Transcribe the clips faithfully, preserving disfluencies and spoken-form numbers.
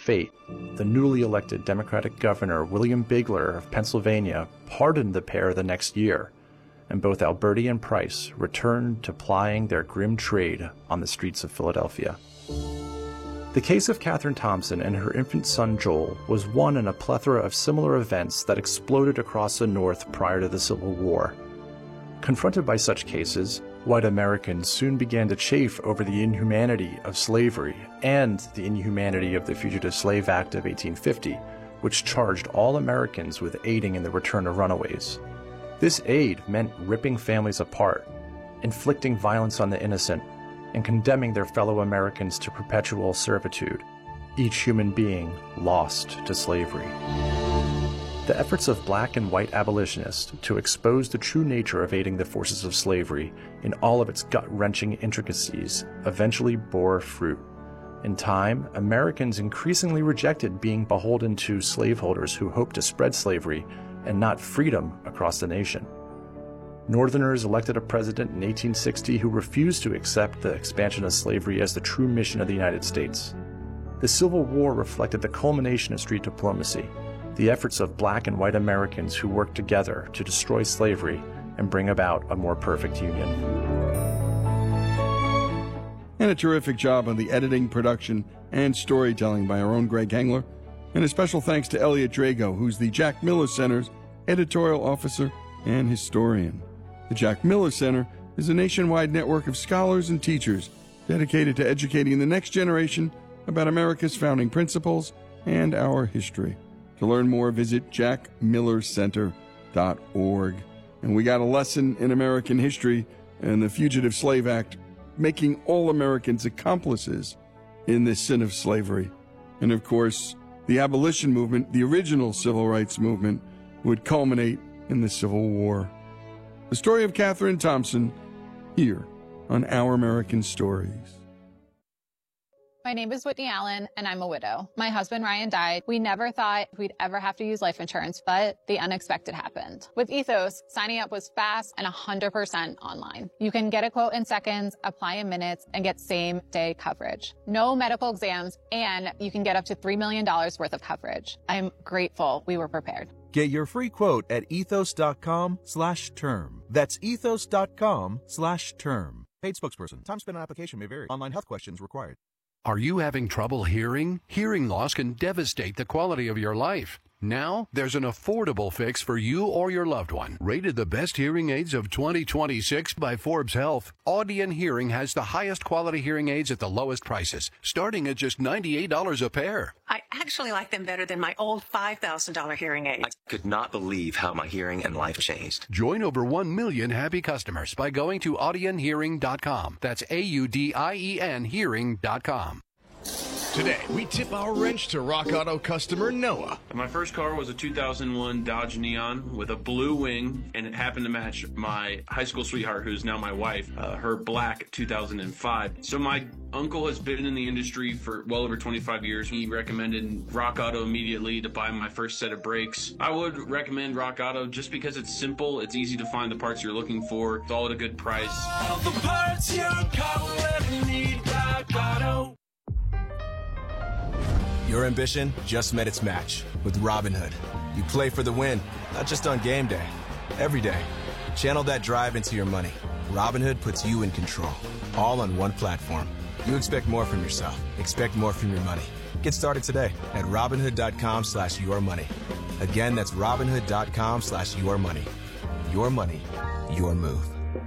fate, the newly elected Democratic Governor William Bigler of Pennsylvania pardoned the pair the next year, and both Alberti and Price returned to plying their grim trade on the streets of Philadelphia. The case of Catherine Thompson and her infant son Joel was one in a plethora of similar events that exploded across the North prior to the Civil War. Confronted by such cases, white Americans soon began to chafe over the inhumanity of slavery and the inhumanity of the Fugitive Slave Act of eighteen fifty, which charged all Americans with aiding in the return of runaways. This aid meant ripping families apart, inflicting violence on the innocent, and condemning their fellow Americans to perpetual servitude, each human being lost to slavery. The efforts of black and white abolitionists to expose the true nature of aiding the forces of slavery in all of its gut-wrenching intricacies eventually bore fruit. In time, Americans increasingly rejected being beholden to slaveholders who hoped to spread slavery and not freedom across the nation. Northerners elected a president in eighteen sixty who refused to accept the expansion of slavery as the true mission of the United States. The Civil War reflected the culmination of street diplomacy, the efforts of black and white Americans who worked together to destroy slavery and bring about a more perfect union. And a terrific job on the editing, production, and storytelling by our own Greg Hengler. And a special thanks to Elliot Drago, who's the Jack Miller Center's editorial officer and historian. The Jack Miller Center is a nationwide network of scholars and teachers dedicated to educating the next generation about America's founding principles and our history. To learn more, visit jack miller center dot org. And we got a lesson in American history and the Fugitive Slave Act, making all Americans accomplices in this sin of slavery. And of course, the abolition movement, the original civil rights movement, would culminate in the Civil War. The story of Catherine Thompson, here on Our American Stories. My name is Whitney Allen, and I'm a widow. My husband, Ryan, died. We never thought we'd ever have to use life insurance, but the unexpected happened. With Ethos, signing up was fast and one hundred percent online. You can get a quote in seconds, apply in minutes, and get same-day coverage. No medical exams, and you can get up to three million dollars worth of coverage. I'm grateful we were prepared. Get your free quote at ethos.com slash term. That's ethos.com slash term. Paid spokesperson. Time spent on application may vary. Online health questions required. Are you having trouble hearing? Hearing loss can devastate the quality of your life. Now, there's an affordable fix for you or your loved one. Rated the best hearing aids of twenty twenty-six by Forbes Health, Audion Hearing has the highest quality hearing aids at the lowest prices, starting at just ninety-eight dollars a pair. I actually like them better than my old five thousand dollars hearing aids. I could not believe how my hearing and life changed. Join over one million happy customers by going to audion hearing dot com. That's A U D I E N hearing dot com. Today, we tip our wrench to Rock Auto customer Noah. My first car was a two thousand one Dodge Neon with a blue wing, and it happened to match my high school sweetheart, who's now my wife, uh, her black two thousand five. So my uncle has been in the industry for well over twenty-five years. He recommended Rock Auto immediately to buy my first set of brakes. I would recommend Rock Auto just because it's simple, it's easy to find the parts you're looking for, it's all at a good price. All the parts your car will ever need, Rock Auto. Your ambition just met its match with Robinhood. You play for the win, not just on game day, every day. Channel that drive into your money. Robinhood puts you in control, all on one platform. You expect more from yourself. Expect more from your money. Get started today at Robinhood.com slash your money. Again, that's Robinhood.com slash your money. Your money, your move.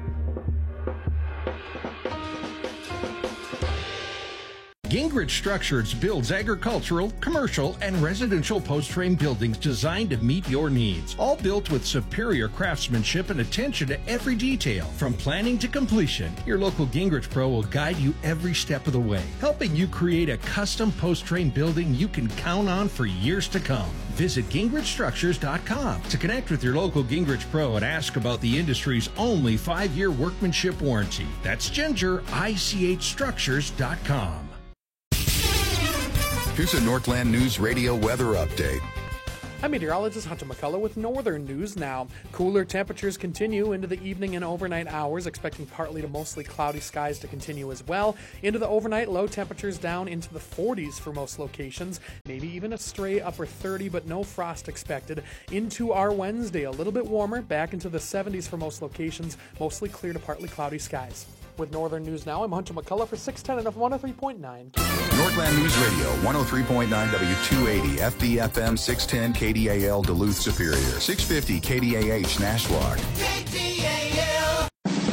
Gingrich Structures builds agricultural, commercial, and residential post-frame buildings designed to meet your needs. All built with superior craftsmanship and attention to every detail. From planning to completion, your local Gingrich Pro will guide you every step of the way, helping you create a custom post-frame building you can count on for years to come. Visit Gingrich Structures dot com to connect with your local Gingrich Pro and ask about the industry's only five-year workmanship warranty. That's Ginger, I C H Structures dot com. Here's a Northland News Radio weather update. I'm meteorologist Hunter McCullough with Northern News Now. Cooler temperatures continue into the evening and overnight hours, expecting partly to mostly cloudy skies to continue as well. Into the overnight, low temperatures down into the forties for most locations, maybe even a stray upper thirty, but no frost expected. Into our Wednesday, a little bit warmer, back into the seventies for most locations, mostly clear to partly cloudy skies. With Northern News Now, I'm Hunter McCullough for six ten and F one oh three point nine. Northland News Radio, one oh three point nine W two eighty, F B F M six ten K D A L Duluth Superior, six fifty K D A H Nashwauk. K D A L.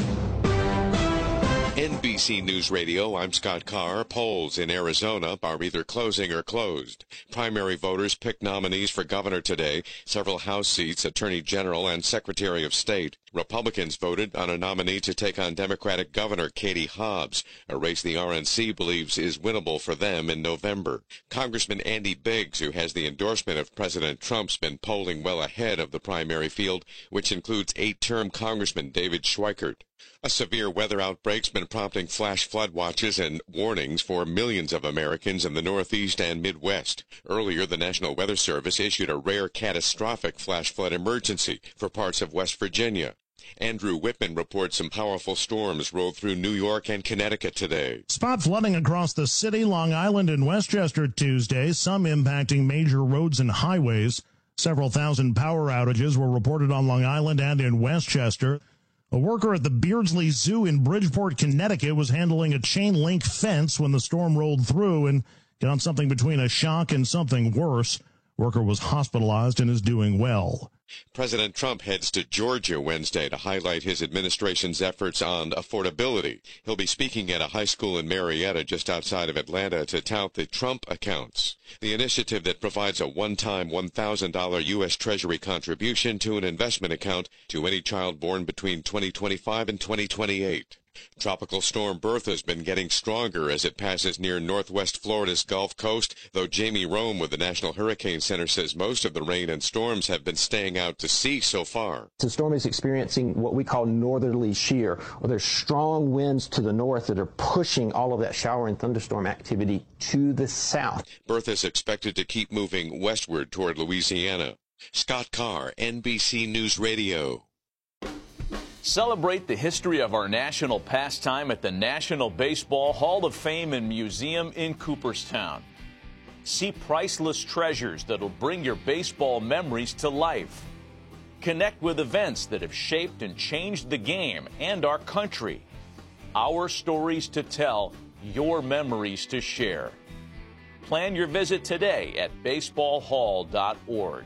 N B C News Radio, I'm Scott Carr. Polls in Arizona are either closing or closed. Primary voters picked nominees for governor today, several House seats, Attorney General, and Secretary of State. Republicans voted on a nominee to take on Democratic Governor Katie Hobbs, a race the R N C believes is winnable for them in November. Congressman Andy Biggs, who has the endorsement of President Trump's been polling well ahead of the primary field, which includes eight-term Congressman David Schweikert. A severe weather outbreak's been prompting flash flood watches and warnings for millions of Americans in the Northeast and Midwest. Earlier, the National Weather Service issued a rare catastrophic flash flood emergency for parts of West Virginia. Andrew Whitman reports some powerful storms rolled through New York and Connecticut today. Spot flooding across the city, Long Island, and Westchester Tuesday, some impacting major roads and highways. Several thousand power outages were reported on Long Island and in Westchester. A worker at the Beardsley Zoo in Bridgeport, Connecticut, was handling a chain-link fence when the storm rolled through and got something between a shock and something worse. Worker was hospitalized and is doing well. President Trump heads to Georgia Wednesday to highlight his administration's efforts on affordability. He'll be speaking at a high school in Marietta just outside of Atlanta to tout the Trump accounts, the initiative that provides a one-time one thousand dollars U S Treasury contribution to an investment account to any child born between twenty twenty-five and twenty twenty-eight. Tropical storm Bertha has been getting stronger as it passes near northwest Florida's Gulf Coast, though Jamie Rome with the National Hurricane Center says most of the rain and storms have been staying out to sea so far. The storm is experiencing what we call northerly shear, or there's strong winds to the north that are pushing all of that shower and thunderstorm activity to the south. Bertha is expected to keep moving westward toward Louisiana. Scott Carr, N B C News Radio. Celebrate the history of our national pastime at the National Baseball Hall of Fame and Museum in Cooperstown. See priceless treasures that'll bring your baseball memories to life. Connect with events that have shaped and changed the game and our country. Our stories to tell, your memories to share. Plan your visit today at baseball hall dot org.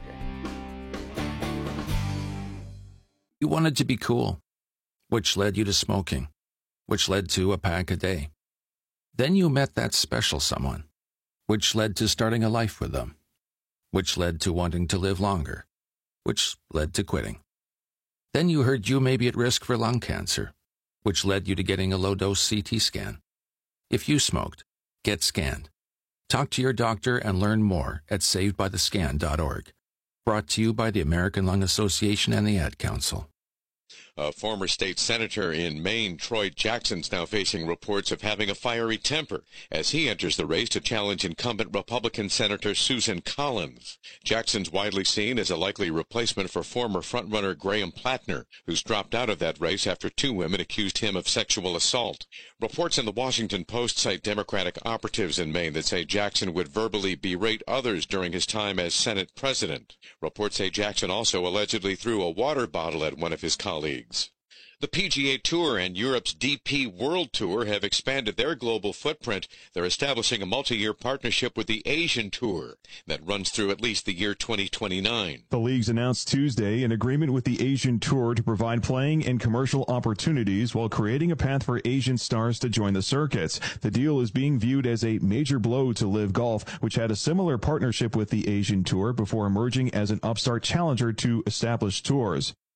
You wanted to be cool, which led you to smoking, which led to a pack a day. Then you met that special someone, which led to starting a life with them, which led to wanting to live longer, which led to quitting. Then you heard you may be at risk for lung cancer, which led you to getting a low-dose C T scan. If you smoked, get scanned. Talk to your doctor and learn more at saved by the scan dot org. Brought to you by the American Lung Association and the Ad Council. A former state senator in Maine, Troy Jackson's now facing reports of having a fiery temper as he enters the race to challenge incumbent Republican Senator Susan Collins. Jackson's widely seen as a likely replacement for former frontrunner Graham Plattner, who's dropped out of that race after two women accused him of sexual assault. Reports in the Washington Post cite Democratic operatives in Maine that say Jackson would verbally berate others during his time as Senate president. Reports say Jackson also allegedly threw a water bottle at one of his colleagues. The P G A Tour and Europe's D P World Tour have expanded their global footprint. They're establishing a multi-year partnership with the Asian Tour that runs through at least the year twenty twenty-nine. The leagues announced Tuesday an agreement with the Asian Tour to provide playing and commercial opportunities while creating a path for Asian stars to join the circuits. The deal is being viewed as a major blow to Live Golf, which had a similar partnership with the Asian Tour before emerging as an upstart challenger to established tours.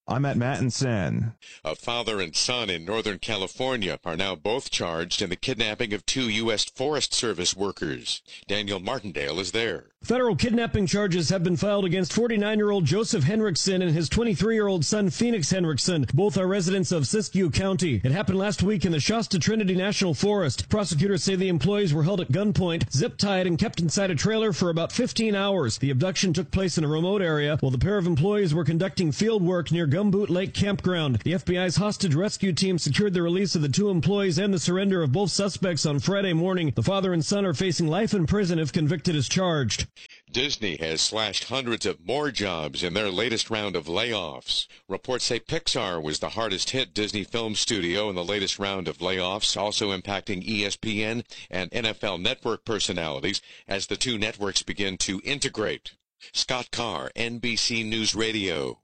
I'm at Mattinson. A father and son in Northern California are now both charged in the kidnapping of two U S Forest Service workers. Daniel Martindale is there. Federal kidnapping charges have been filed against forty-nine-year-old Joseph Henriksen and his twenty-three-year-old son Phoenix Henriksen. Both are residents of Siskiyou County. It happened last week in the Shasta Trinity National Forest. Prosecutors say the employees were held at gunpoint, zip-tied, and kept inside a trailer for about fifteen hours. The abduction took place in a remote area while the pair of employees were conducting field work near Gumboot Lake Campground. The F B I's hostage rescue team secured the release of the two employees and the surrender of both suspects on Friday morning. The father and son are facing life in prison if convicted as charged. Disney has slashed hundreds of more jobs in their latest round of layoffs. Reports say Pixar was the hardest hit Disney film studio in the latest round of layoffs, also impacting E S P N and N F L Network personalities as the two networks begin to integrate. Scott Carr, N B C News Radio.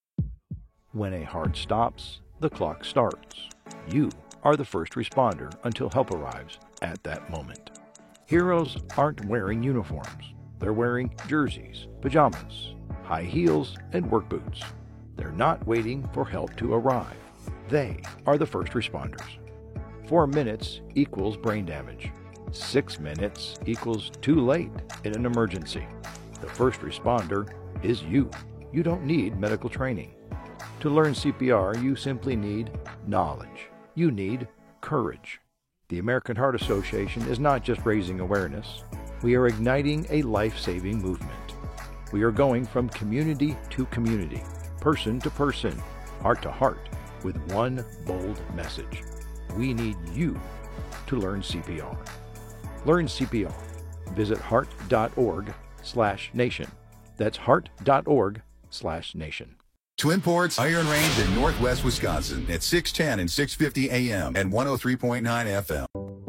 When a heart stops, the clock starts. You are the first responder until help arrives at that moment. Heroes aren't wearing uniforms. They're wearing jerseys, pajamas, high heels, and work boots. They're not waiting for help to arrive. They are the first responders. Four minutes equals brain damage. Six minutes equals too late in an emergency. The first responder is you. You don't need medical training. To learn C P R, you simply need knowledge. You need courage. The American Heart Association is not just raising awareness. We are igniting a life-saving movement. We are going from community to community, person to person, heart to heart, with one bold message. We need you to learn C P R. Learn C P R. Visit heart.org slash nation. That's heart.org slash nation. Twin Ports Iron Range in Northwest Wisconsin at six ten and six fifty A M and one oh three point nine F M.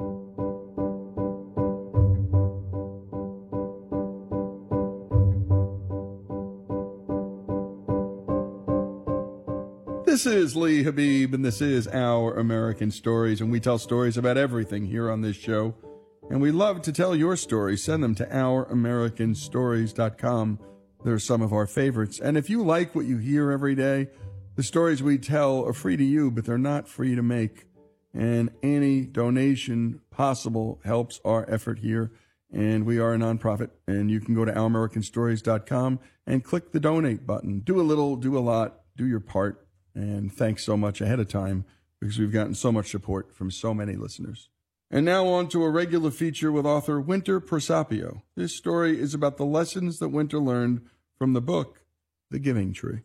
This is Lee Habib, and this is Our American Stories, and we tell stories about everything here on this show. And we love to tell your stories. Send them to our american stories dot com. They're some of our favorites. And if you like what you hear every day, the stories we tell are free to you, but they're not free to make. And any donation possible helps our effort here. And we are a nonprofit, and you can go to our american stories dot com and click the donate button. Do a little, do a lot, do your part. And thanks so much ahead of time because we've gotten so much support from so many listeners. And now on to a regular feature with author Winter Prosapio. This story is about the lessons that Winter learned from the book, The Giving Tree.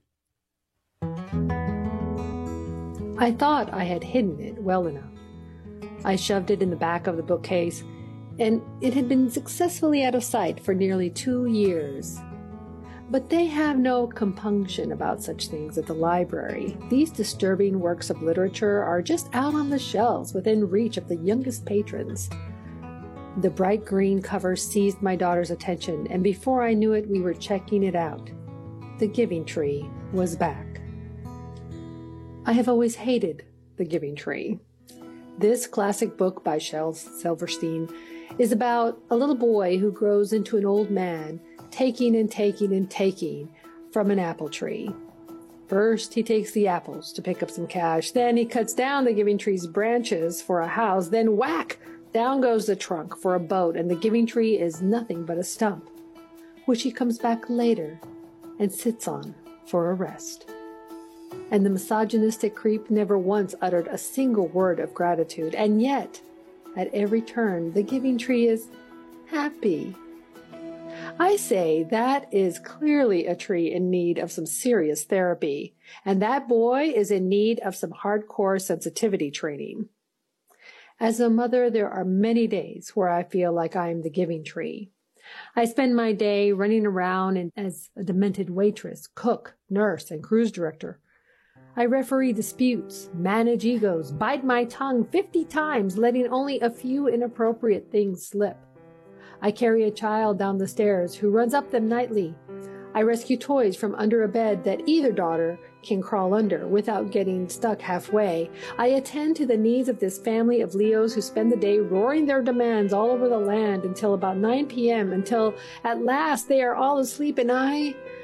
I thought I had hidden it well enough. I shoved it in the back of the bookcase, and it had been successfully out of sight for nearly two years. But they have no compunction about such things at the library. These disturbing works of literature are just out on the shelves within reach of the youngest patrons. The bright green cover seized my daughter's attention, and before I knew it, we were checking it out. The Giving Tree was back. I have always hated The Giving Tree. This classic book by Shel Silverstein is about a little boy who grows into an old man, taking and taking and taking from an apple tree. First, he takes the apples to pick up some cash. Then he cuts down the Giving Tree's branches for a house. Then whack! Down goes the trunk for a boat, and the Giving Tree is nothing but a stump, which he comes back later and sits on for a rest. And the misogynistic creep never once uttered a single word of gratitude, and yet, at every turn, the Giving Tree is happy. I say that is clearly a tree in need of some serious therapy, and that boy is in need of some hardcore sensitivity training. As a mother, there are many days where I feel like I am the Giving Tree. I spend my day running around and as a demented waitress, cook, nurse, and cruise director. I referee disputes, manage egos, bite my tongue fifty times, letting only a few inappropriate things slip. I carry a child down the stairs who runs up them nightly. I rescue toys from under a bed that either daughter can crawl under without getting stuck halfway. I attend to the needs of this family of Leos who spend the day roaring their demands all over the land until about nine p.m., until at last they are all asleep and I...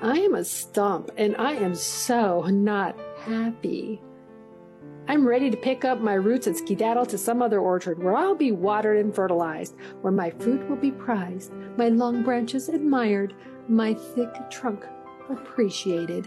I am a stump, and I am so not happy. I'm ready to pick up my roots and skedaddle to some other orchard where I'll be watered and fertilized, where my fruit will be prized, my long branches admired, my thick trunk appreciated.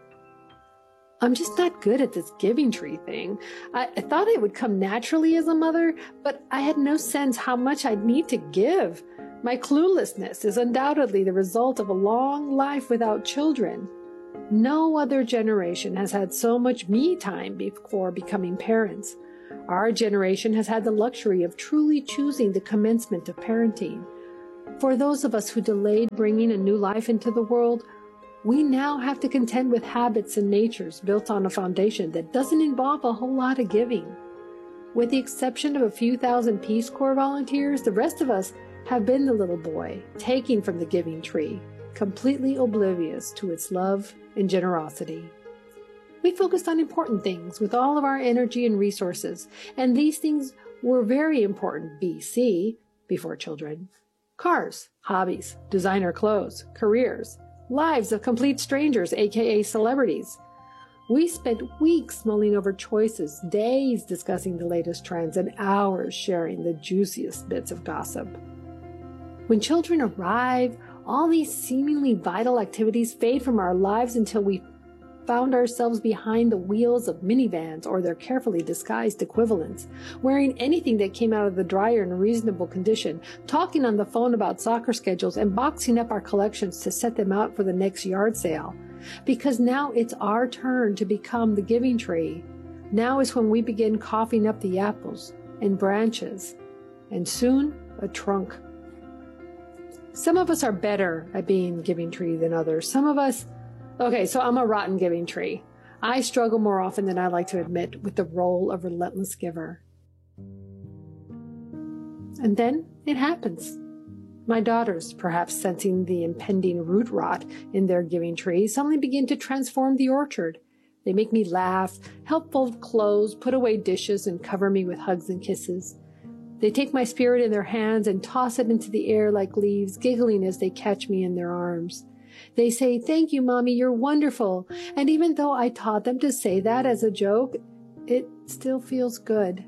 I'm just not good at this giving tree thing. I, I thought it would come naturally as a mother, but I had no sense how much I'd need to give. My cluelessness is undoubtedly the result of a long life without children. No other generation has had so much me time before becoming parents. Our generation has had the luxury of truly choosing the commencement of parenting. For those of us who delayed bringing a new life into the world, we now have to contend with habits and natures built on a foundation that doesn't involve a whole lot of giving. With the exception of a few thousand Peace Corps volunteers, the rest of us have been the little boy, taking from the giving tree, completely oblivious to its love and generosity. We focused on important things with all of our energy and resources, and these things were very important B C, before children. Cars, hobbies, designer clothes, careers, lives of complete strangers, aka celebrities. We spent weeks mulling over choices, days discussing the latest trends, and hours sharing the juiciest bits of gossip. When children arrive, all these seemingly vital activities fade from our lives until we found ourselves behind the wheels of minivans or their carefully disguised equivalents, wearing anything that came out of the dryer in reasonable condition, talking on the phone about soccer schedules, and boxing up our collections to set them out for the next yard sale. Because now it's our turn to become the giving tree. Now is when we begin coughing up the apples and branches, and soon a trunk. Some of us are better at being giving tree than others. Some of us, okay, so I'm a rotten giving tree. I struggle more often than I like to admit with the role of relentless giver. And then it happens. My daughters, perhaps sensing the impending root rot in their giving tree, suddenly begin to transform the orchard. They make me laugh, help fold clothes, put away dishes, and cover me with hugs and kisses. They take my spirit in their hands and toss it into the air like leaves, giggling as they catch me in their arms. They say, "Thank you, Mommy, you're wonderful." And even though I taught them to say that as a joke, it still feels good.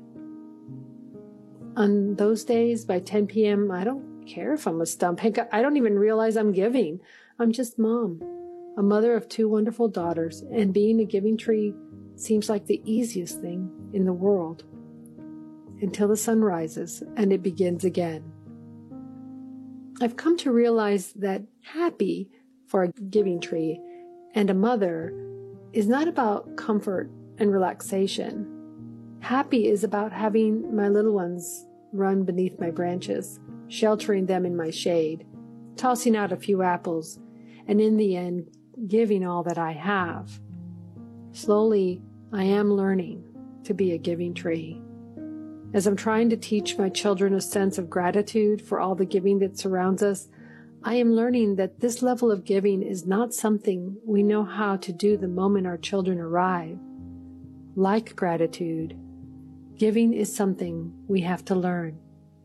On those days, by ten p.m., I don't care if I'm a stump. Heck, I don't even realize I'm giving. I'm just Mom, a mother of two wonderful daughters, and being a giving tree seems like the easiest thing in the world. Until the sun rises and it begins again. I've come to realize that happy for a giving tree and a mother is not about comfort and relaxation. Happy is about having my little ones run beneath my branches, sheltering them in my shade, tossing out a few apples, and in the end, giving all that I have. Slowly, I am learning to be a giving tree. As I'm trying to teach my children a sense of gratitude for all the giving that surrounds us, I am learning that this level of giving is not something we know how to do the moment our children arrive. Like gratitude, giving is something we have to learn.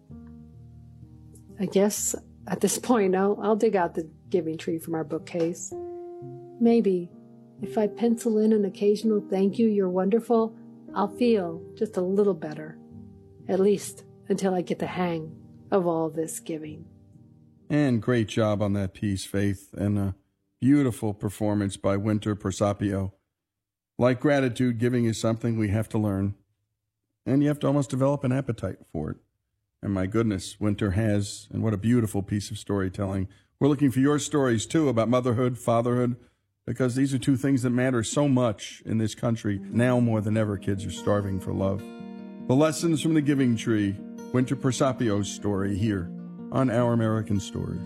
I guess at this point, I'll, I'll dig out the giving tree from our bookcase. Maybe if I pencil in an occasional "thank you, you're wonderful," I'll feel just a little better. At least until I get the hang of all this giving. And great job on that piece, Faith, and a beautiful performance by Winter Persapio. Like gratitude, giving is something we have to learn, and you have to almost develop an appetite for it. And my goodness, Winter has, and what a beautiful piece of storytelling. We're looking for your stories, too, about motherhood, fatherhood, because these are two things that matter so much in this country. Now more than ever, kids are starving for love. The Lessons from the Giving Tree, Winter Persapio's story here on Our American Stories.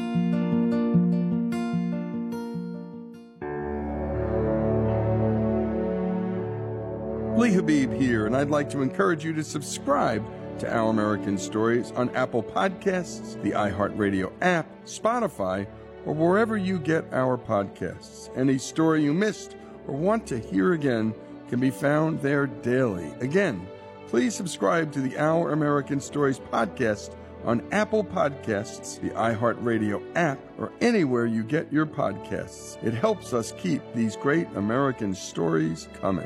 Lee Habib here, and I'd like to encourage you to subscribe to Our American Stories on Apple Podcasts, the iHeartRadio app, Spotify, or wherever you get our podcasts. Any story you missed or want to hear again can be found there daily. Again, please subscribe to the Our American Stories podcast on Apple Podcasts, the iHeartRadio app, or anywhere you get your podcasts. It helps us keep these great American stories coming.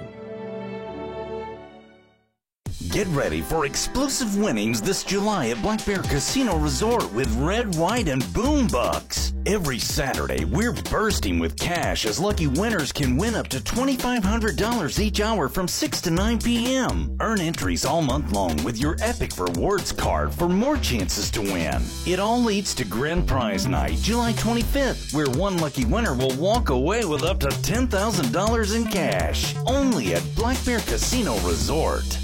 Get ready for explosive winnings this July at Black Bear Casino Resort with Red, White, and Boom Bucks. Every Saturday, we're bursting with cash as lucky winners can win up to twenty-five hundred dollars each hour from six to nine p.m. Earn entries all month long with your Epic Rewards card for more chances to win. It all leads to Grand Prize Night, July twenty-fifth, where one lucky winner will walk away with up to ten thousand dollars in cash. Only at Black Bear Casino Resort.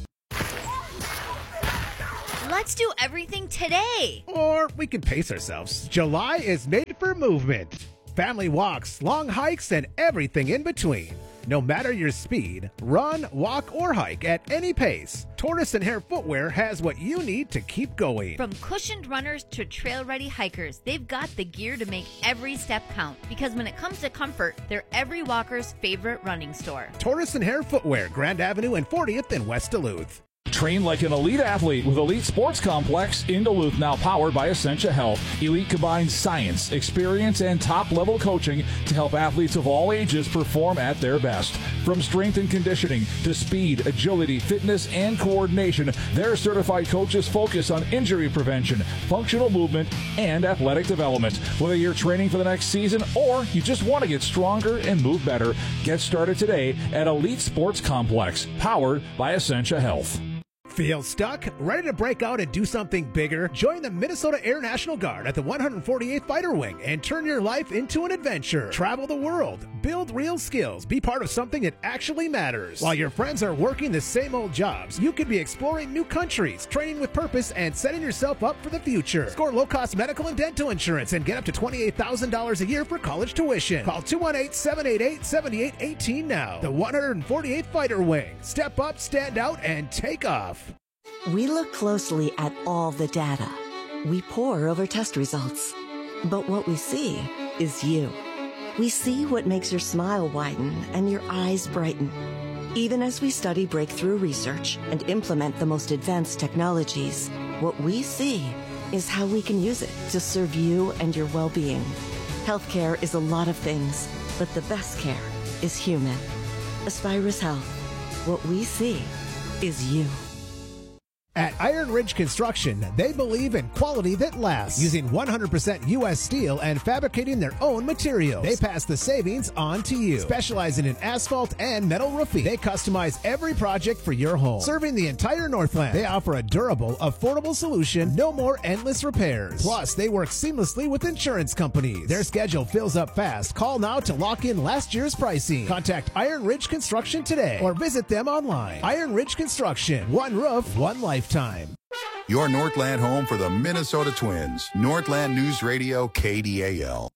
Let's do everything today. Or we can pace ourselves. July is made for movement. Family walks, long hikes, and everything in between. No matter your speed, run, walk, or hike at any pace, Tortoise and Hare Footwear has what you need to keep going. From cushioned runners to trail-ready hikers, they've got the gear to make every step count. Because when it comes to comfort, they're every walker's favorite running store. Tortoise and Hare Footwear, Grand Avenue and fortieth in West Duluth. Train like an elite athlete with Elite Sports Complex in Duluth, now powered by Essentia Health. Elite combines science, experience, and top-level coaching to help athletes of all ages perform at their best. From strength and conditioning to speed, agility, fitness, and coordination, their certified coaches focus on injury prevention, functional movement, and athletic development. Whether you're training for the next season or you just want to get stronger and move better, get started today at Elite Sports Complex, powered by Essentia Health. Feel stuck? Ready to break out and do something bigger? Join the Minnesota Air National Guard at the one hundred forty-eighth Fighter Wing and turn your life into an adventure. Travel the world, build real skills, be part of something that actually matters. While your friends are working the same old jobs, you could be exploring new countries, training with purpose, and setting yourself up for the future. Score low-cost medical and dental insurance and get up to twenty-eight thousand dollars a year for college tuition. Call two one eight, seven eight eight, seven eight one eight now. The one hundred forty-eighth Fighter Wing. Step up, stand out, and take off. We look closely at all the data. We pore over test results. But what we see is you. We see what makes your smile widen and your eyes brighten. Even as we study breakthrough research and implement the most advanced technologies, what we see is how we can use it to serve you and your well-being. Healthcare is a lot of things, but the best care is human. Aspirus Health. What we see is you. At Iron Ridge Construction, they believe in quality that lasts, using one hundred percent U S steel and fabricating their own materials. They pass the savings on to you. Specializing in asphalt and metal roofing, they customize every project for your home. Serving the entire Northland, they offer a durable, affordable solution, no more endless repairs. Plus, they work seamlessly with insurance companies. Their schedule fills up fast. Call now to lock in last year's pricing. Contact Iron Ridge Construction today or visit them online. Iron Ridge Construction, one roof, one life. Time. Your Northland home for the Minnesota Twins. Northland News Radio, K D A L.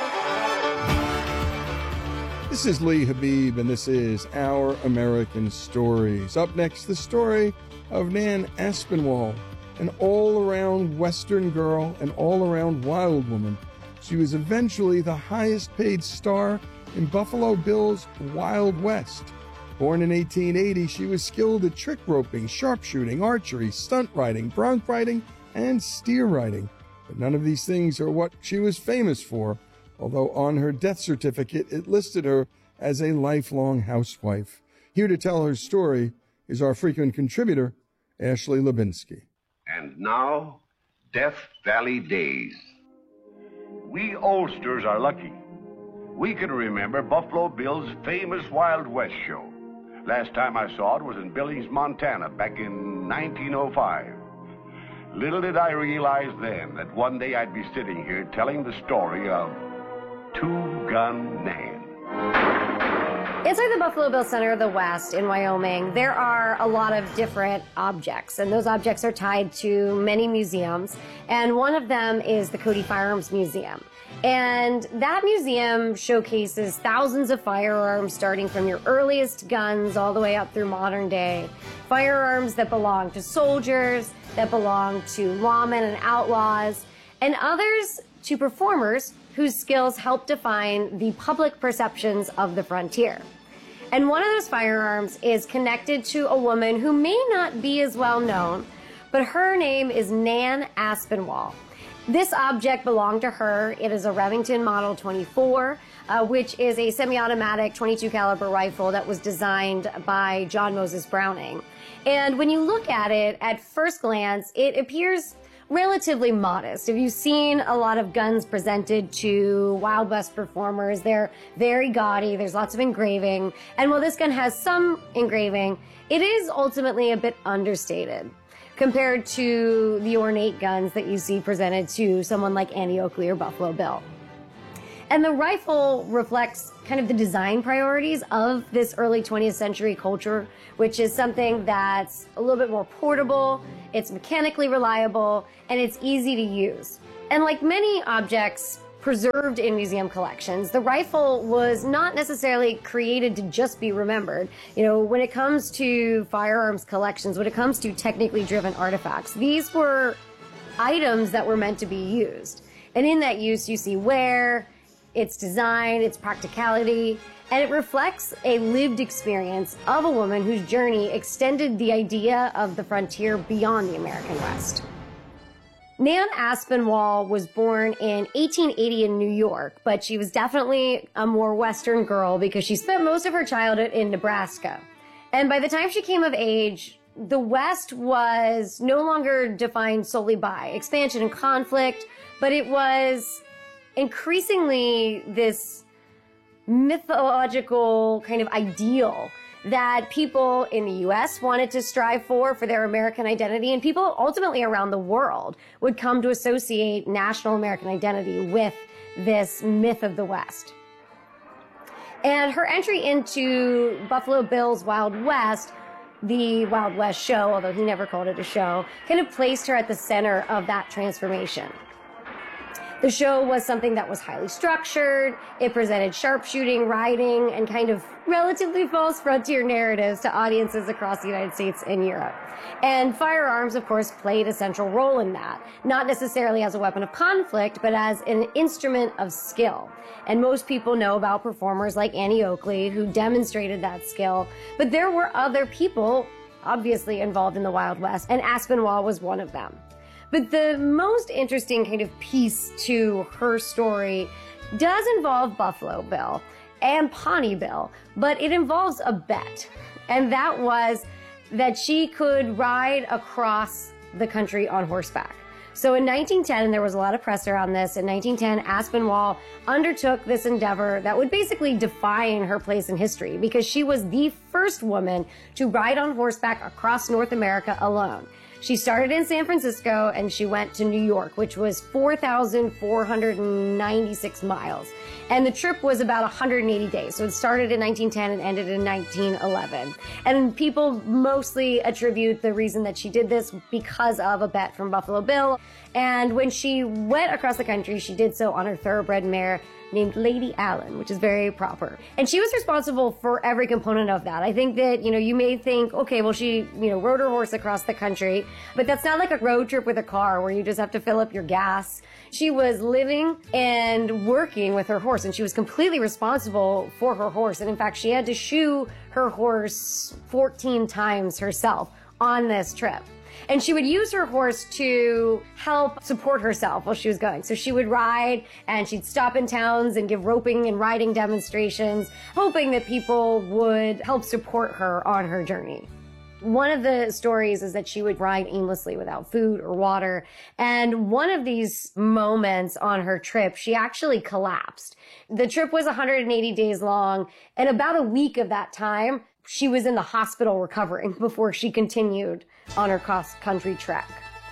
This is Lee Habib, and this is Our American Stories. Up next, the story of Nan Aspinwall, an all-around Western girl, an all-around wild woman. She was eventually the highest-paid star in Buffalo Bill's Wild West. Born in eighteen eighty, she was skilled at trick roping, sharpshooting, archery, stunt riding, bronc riding, and steer riding. But none of these things are what she was famous for, although on her death certificate it listed her as a lifelong housewife. Here to tell her story is our frequent contributor, Ashley Lubinsky. And now, Death Valley Days. We oldsters are lucky. We can remember Buffalo Bill's famous Wild West show. Last time I saw it was in Billings, Montana, back in nineteen oh five. Little did I realize then that one day I'd be sitting here telling the story of Two Gun Nan. Inside the Buffalo Bill Center of the West in Wyoming, there are a lot of different objects, and those objects are tied to many museums, and one of them is the Cody Firearms Museum. And that museum showcases thousands of firearms, starting from your earliest guns all the way up through modern day. Firearms that belong to soldiers, that belong to lawmen and outlaws, and others to performers whose skills help define the public perceptions of the frontier. And one of those firearms is connected to a woman who may not be as well known, but her name is Nan Aspinwall. This object belonged to her. It is a Remington Model twenty-four, uh, which is a semi-automatic twenty-two caliber rifle that was designed by John Moses Browning. And when you look at it, at first glance, it appears relatively modest. If you've seen a lot of guns presented to Wild West performers, they're very gaudy, there's lots of engraving, and while this gun has some engraving, it is ultimately a bit understated compared to the ornate guns that you see presented to someone like Annie Oakley or Buffalo Bill. And the rifle reflects kind of the design priorities of this early twentieth century culture, which is something that's a little bit more portable, it's mechanically reliable, and it's easy to use. And like many objects preserved in museum collections, the rifle was not necessarily created to just be remembered. You know, when it comes to firearms collections, when it comes to technically driven artifacts, these were items that were meant to be used. And in that use, you see wear, its design, its practicality, and it reflects a lived experience of a woman whose journey extended the idea of the frontier beyond the American West. Nan Aspinwall was born in eighteen eighty in New York, but she was definitely a more Western girl because she spent most of her childhood in Nebraska. And by the time she came of age, the West was no longer defined solely by expansion and conflict, but it was increasingly this mythological kind of ideal that people in the U S wanted to strive for, for their American identity, and people ultimately around the world would come to associate national American identity with this myth of the West. And her entry into Buffalo Bill's Wild West, the Wild West show, although he never called it a show, kind of placed her at the center of that transformation. The show was something that was highly structured. It presented sharpshooting, riding, and kind of relatively false frontier narratives to audiences across the United States and Europe. And firearms, of course, played a central role in that, not necessarily as a weapon of conflict, but as an instrument of skill. And most people know about performers like Annie Oakley, who demonstrated that skill, but there were other people obviously involved in the Wild West, and Aspinwall was one of them. But the most interesting kind of piece to her story does involve Buffalo Bill and Pawnee Bill, but it involves a bet. And that was that she could ride across the country on horseback. So in nineteen ten, and there was a lot of press around this, in nineteen ten, Aspinwall undertook this endeavor that would basically define her place in history because she was the first woman to ride on horseback across North America alone. She started in San Francisco and she went to New York, which was four thousand four hundred ninety-six miles. And the trip was about one hundred eighty days. So it started in nineteen ten and ended in nineteen eleven. And people mostly attribute the reason that she did this because of a bet from Buffalo Bill. And when she went across the country, she did so on her thoroughbred mare named Lady Allen, which is very proper. And she was responsible for every component of that. I think that, you know, you may think, okay, well, she, you know, rode her horse across the country, but that's not like a road trip with a car where you just have to fill up your gas. She was living and working with her horse, and she was completely responsible for her horse. And in fact, she had to shoe her horse fourteen times herself on this trip. And she would use her horse to help support herself while she was going. So she would ride and she'd stop in towns and give roping and riding demonstrations, hoping that people would help support her on her journey. One of the stories is that she would ride aimlessly without food or water. And one of these moments on her trip, she actually collapsed. The trip was one hundred eighty days long, and about a week of that time, she was in the hospital recovering before she continued on her cross-country trek.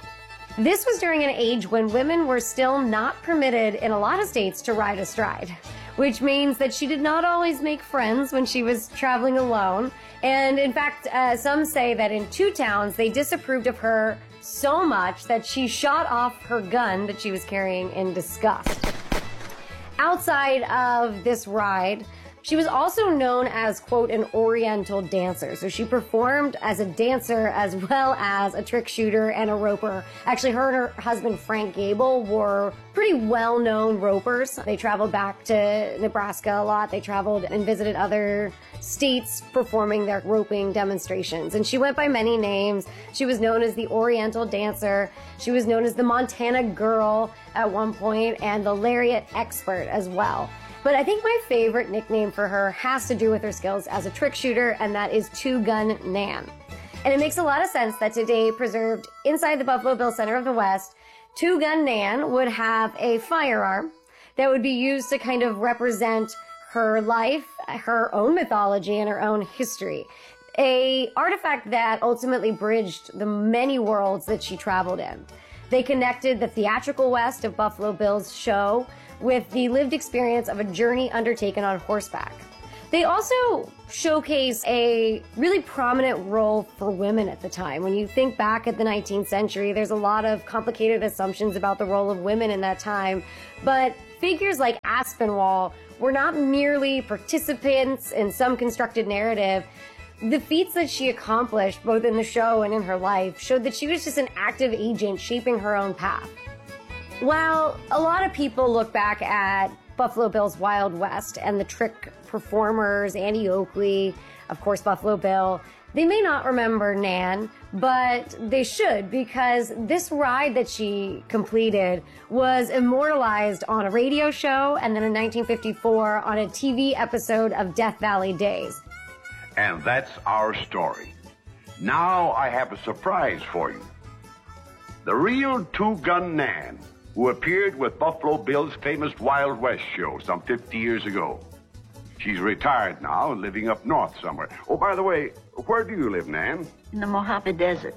This was during an age when women were still not permitted in a lot of states to ride astride, which means that she did not always make friends when she was traveling alone. And in fact, uh, some say that in two towns, they disapproved of her so much that she shot off her gun that she was carrying in disgust. Outside of this ride, She was also known as, quote, an Oriental dancer. So she performed as a dancer as well as a trick shooter and a roper. Actually, her and her husband, Frank Gable, were pretty well-known ropers. They traveled back to Nebraska a lot. They traveled and visited other states performing their roping demonstrations. And she went by many names. She was known as the Oriental Dancer. She was known as the Montana Girl at one point, and the Lariat Expert as well. But I think my favorite nickname for her has to do with her skills as a trick shooter, and that is Two Gun Nan. And it makes a lot of sense that today, preserved inside the Buffalo Bill Center of the West, Two Gun Nan would have a firearm that would be used to kind of represent her life, her own mythology, and her own history. A artifact that ultimately bridged the many worlds that she traveled in. They connected the theatrical West of Buffalo Bill's show with the lived experience of a journey undertaken on horseback. They also showcase a really prominent role for women at the time. When you think back at the nineteenth century, there's a lot of complicated assumptions about the role of women in that time, but figures like Aspinwall were not merely participants in some constructed narrative. The feats that she accomplished, both in the show and in her life, showed that she was just an active agent shaping her own path. While a lot of people look back at Buffalo Bill's Wild West and the trick performers, Annie Oakley, of course Buffalo Bill, they may not remember Nan, but they should, because this ride that she completed was immortalized on a radio show and then in nineteen fifty-four on a T V episode of Death Valley Days. And that's our story. Now I have a surprise for you. The real Two Gun Nan, who appeared with Buffalo Bill's famous Wild West show some fifty years ago. She's retired now and living up north somewhere. Oh, by the way, where do you live, Nan? In the Mojave Desert.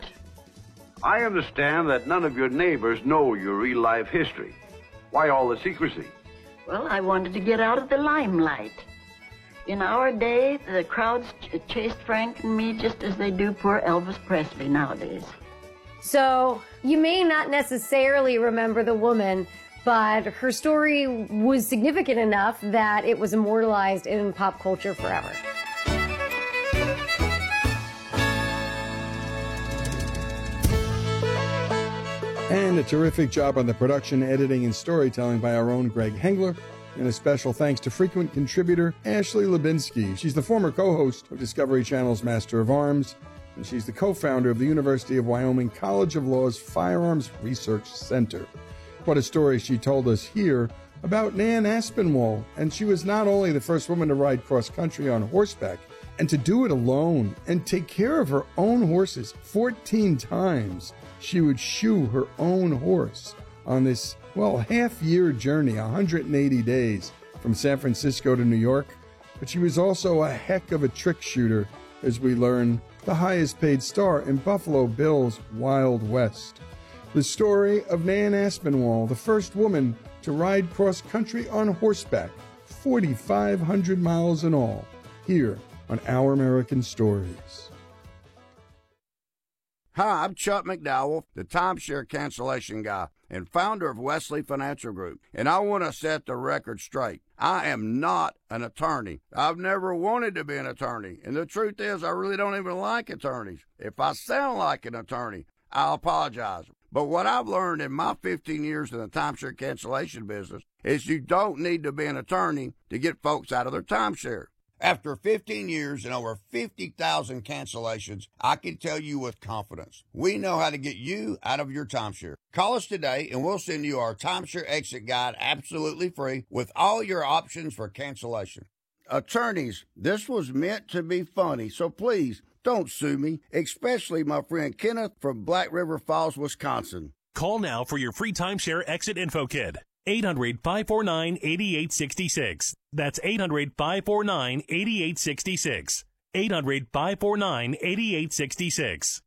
I understand that none of your neighbors know your real-life history. Why all the secrecy? Well, I wanted to get out of the limelight. In our day, the crowds ch- chased Frank and me just as they do poor Elvis Presley nowadays. So you may not necessarily remember the woman, but her story was significant enough that it was immortalized in pop culture forever. And a terrific job on the production, editing, and storytelling by our own Greg Hengler. And a special thanks to frequent contributor Ashley Lubinsky. She's the former co-host of Discovery Channel's Master of Arms, and she's the co-founder of the University of Wyoming College of Law's Firearms Research Center. What a story she told us here about Nan Aspinwall. And she was not only the first woman to ride cross-country on horseback, and to do it alone and take care of her own horses fourteen times. She would shoe her own horse on this, well, half-year journey, one hundred eighty days from San Francisco to New York. But she was also a heck of a trick shooter, as we learn, the highest-paid star in Buffalo Bill's Wild West. The story of Nan Aspinwall, the first woman to ride cross-country on horseback, forty-five hundred miles in all, here on Our American Stories. Hi, I'm Chuck McDowell, the timeshare cancellation guy and founder of Wesley Financial Group, and I want to set the record straight. I am not an attorney. I've never wanted to be an attorney, and the truth is I really don't even like attorneys. If I sound like an attorney, I'll apologize. But what I've learned in my fifteen years in the timeshare cancellation business is you don't need to be an attorney to get folks out of their timeshare. After fifteen years and over fifty thousand cancellations, I can tell you with confidence, we know how to get you out of your timeshare. Call us today and we'll send you our timeshare exit guide absolutely free with all your options for cancellation. Attorneys, this was meant to be funny, so please don't sue me, especially my friend Kenneth from Black River Falls, Wisconsin. Call now for your free timeshare exit info kit. eight hundred, five four nine, eight eight six six. That's eight hundred, five four nine, eight eight six six. eight hundred, five four nine, eight eight six six.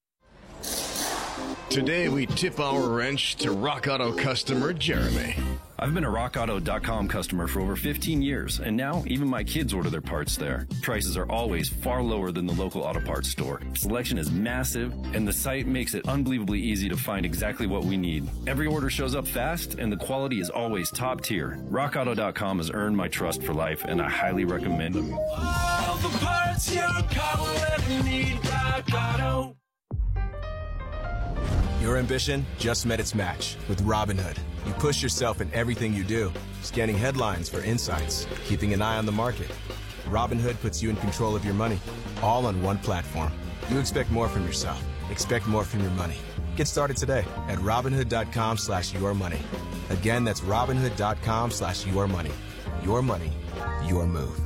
Today we tip our wrench to Rock Auto customer Jeremy. I've been a rock auto dot com customer for over fifteen years, and now even my kids order their parts there. Prices are always far lower than the local auto parts store. Selection is massive, and the site makes it unbelievably easy to find exactly what we need. Every order shows up fast, and the quality is always top tier. rock auto dot com has earned my trust for life, and I highly recommend them. All the parts your car will ever need, Rock Auto. Your ambition just met its match with Robinhood. You push yourself in everything you do, scanning headlines for insights, keeping an eye on the market. Robinhood puts you in control of your money, all on one platform. You expect more from yourself. Expect more from your money. Get started today at Robinhood dot com slash your money. Again, that's Robinhood dot com slash your money. Your money, your move.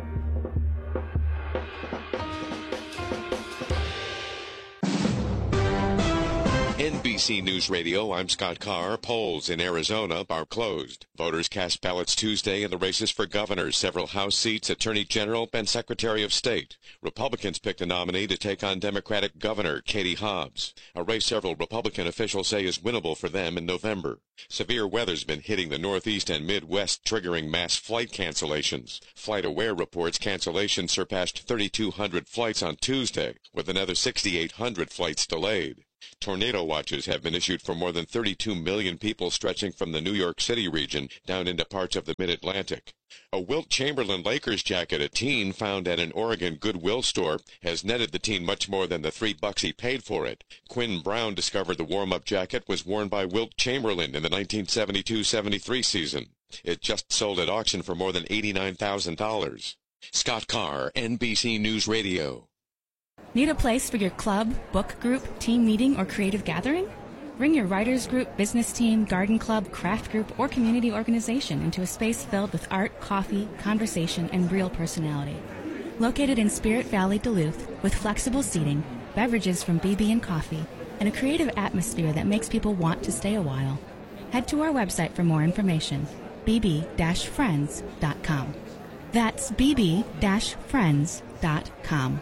N B C News Radio, I'm Scott Carr. Polls in Arizona are closed. Voters cast ballots Tuesday in the races for governor, several House seats, Attorney General, and Secretary of State. Republicans picked a nominee to take on Democratic Governor Katie Hobbs, a race several Republican officials say is winnable for them in November. Severe weather's been hitting the Northeast and Midwest, triggering mass flight cancellations. FlightAware reports cancellations surpassed thirty-two hundred flights on Tuesday, with another sixty-eight hundred flights delayed. Tornado watches have been issued for more than thirty-two million people, stretching from the New York City region down into parts of the mid-Atlantic. A Wilt Chamberlain Lakers jacket a teen found at an Oregon Goodwill store has netted the teen much more than the three bucks he paid for it. Quinn Brown discovered the warm-up jacket was worn by Wilt Chamberlain in the nineteen seventy-two seventy-three season. It just sold at auction for more than eighty-nine thousand dollars. Scott Carr, N B C News Radio. Need a place for your club, book group, team meeting, or creative gathering? Bring your writers group, business team, garden club, craft group, or community organization into a space filled with art, coffee, conversation, and real personality. Located in Spirit Valley, Duluth, with flexible seating, beverages from B B and Coffee, and a creative atmosphere that makes people want to stay a while. Head to our website for more information, b b dash friends dot com. That's b b dash friends dot com.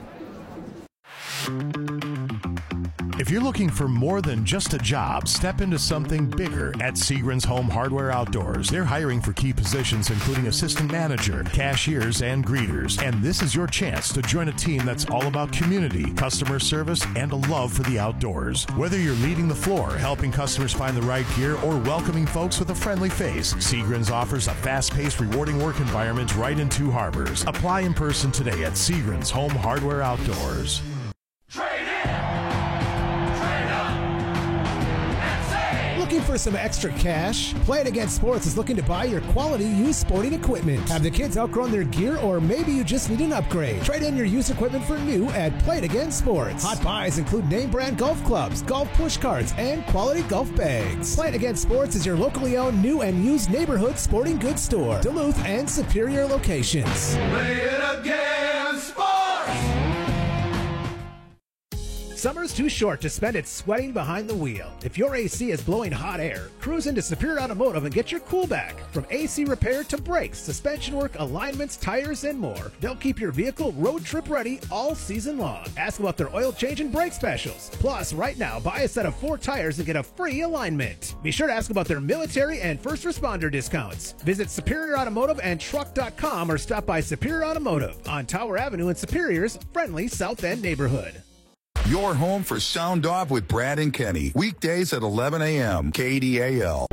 If you're looking for more than just a job, step into something bigger at Seagram's Home Hardware Outdoors. They're hiring for key positions including assistant manager, cashiers, and greeters. And this is your chance to join a team that's all about community, customer service, and a love for the outdoors. Whether you're leading the floor, helping customers find the right gear, or welcoming folks with a friendly face, Seagram's offers a fast-paced, rewarding work environment right in Two Harbors. Apply in person today at Seagram's Home Hardware Outdoors. Looking for some extra cash? Play It Again Sports is looking to buy your quality used sporting equipment. Have the kids outgrown their gear, or maybe you just need an upgrade? Trade in your used equipment for new at Play It Again Sports. Hot buys include name brand golf clubs, golf push carts, and quality golf bags. Play It Again Sports is your locally owned new and used neighborhood sporting goods store. Duluth and Superior locations. Play it again, sports! Summer's too short to spend it sweating behind the wheel. If your A C is blowing hot air, cruise into Superior Automotive and get your cool back. From A C repair to brakes, suspension work, alignments, tires, and more, they'll keep your vehicle road trip ready all season long. Ask about their oil change and brake specials. Plus, right now, buy a set of four tires and get a free alignment. Be sure to ask about their military and first responder discounts. Visit Superior Automotive and Truck dot com or stop by Superior Automotive on Tower Avenue in Superior's friendly South End neighborhood. Your home for Sound Off with Brad and Kenny. Weekdays at eleven a.m. K D A L.